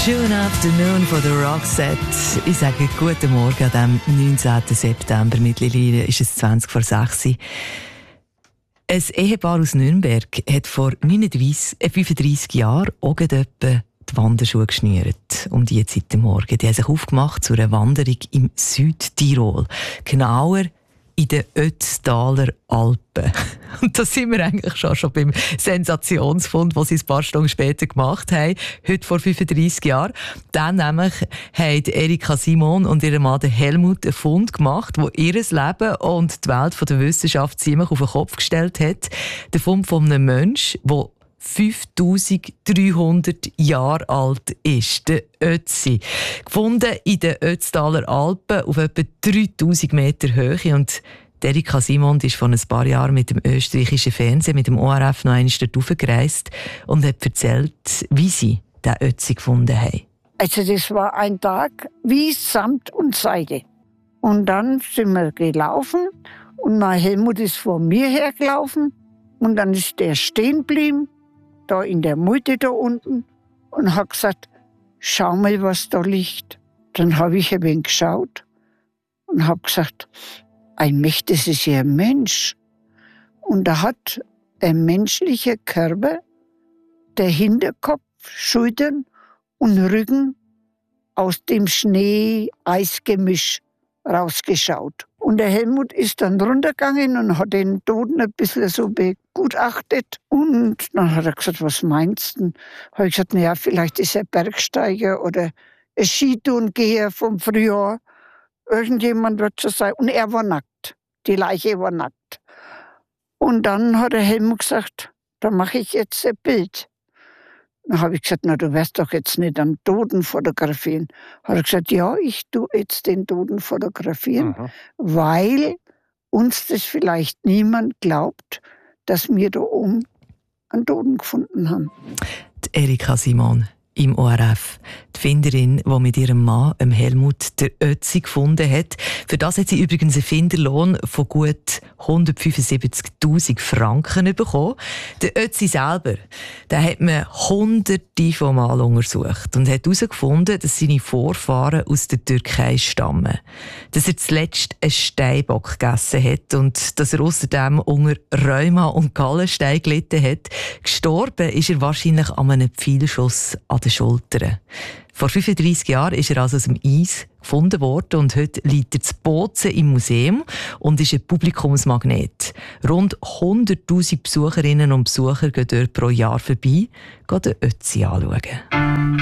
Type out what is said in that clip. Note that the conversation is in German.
June Afternoon von der Roxette. Ich sage guten Morgen an dem 19. September. Mittlerweile ist es 20 vor 6 Uhr. Ein Ehepaar aus Nürnberg hat vor 35 Jahren auch etwa die Wanderschuhe geschnürt. Um diese Zeit am Morgen. Die haben sich aufgemacht zu einer Wanderung im Südtirol. Genauer in den Ötztaler Alpen. Und da sind wir eigentlich schon beim Sensationsfund, den sie ein paar Stunden später gemacht haben, heute vor 35 Jahren. Dann nämlich haben Erika Simon und ihr Mann Helmut einen Fund gemacht, der ihr Leben und die Welt der Wissenschaft ziemlich auf den Kopf gestellt hat. Der Fund von einem Menschen, der 5300 Jahre alt ist, der Ötzi. Gefunden in den Ötztaler Alpen auf etwa 3000 Meter Höhe. Und Erika Simon ist vor ein paar Jahren mit dem österreichischen Fernsehen, mit dem ORF, noch einmal dort hochgereist und hat erzählt, wie sie den Ötzi gefunden haben. Also das war ein Tag wie Samt und Seide. Und dann sind wir gelaufen und mein Helmut ist vor mir hergelaufen und dann ist der stehen geblieben, da in der Mitte da unten, und hat gesagt, schau mal, was da liegt. Dann habe ich ein wenig geschaut und habe gesagt, das ist ja ein Mensch. Und da hat der menschliche Körper, der Hinterkopf, Schultern und Rücken aus dem Schnee-Eis-Gemisch rausgeschaut. Und der Helmut ist dann runtergegangen und hat den Toten ein bisschen so begutachtet. Und dann hat er gesagt, was meinst du? Habe ich gesagt, naja, vielleicht ist er Bergsteiger oder ein Skitourengeher vom Frühjahr. Irgendjemand wird schon sein. Und er war nackt. Die Leiche war nackt. Und dann hat der Helmut gesagt, da mache ich jetzt ein Bild. Dann habe ich gesagt, na, du wirst doch jetzt nicht einen Toten fotografieren. Hat er gesagt, ja, ich tue jetzt den Toten fotografieren, weil uns das vielleicht niemand glaubt, dass wir da oben einen Toten gefunden haben. Die Erika Simon im ORF. Die Finderin, die mit ihrem Mann, Helmut, der Ötzi gefunden hat. Für das hat sie übrigens einen Finderlohn von gut 175'000 Franken bekommen. Der Ötzi selber, den hat man hunderte von Mal untersucht und hat herausgefunden, dass seine Vorfahren aus der Türkei stammen. Dass er zuletzt einen Steinbock gegessen hat und dass er außerdem unter Rheuma und Gallenstein gelitten hat. Gestorben ist er wahrscheinlich an einem Pfeilschuss an den Schultern. Vor 35 Jahren ist er also aus dem Eis gefunden worden und heute liegt er zu Bozen im Museum und ist ein Publikumsmagnet. Rund 100'000 Besucherinnen und Besucher gehen dort pro Jahr vorbei, gehen den Ötzi anschauen.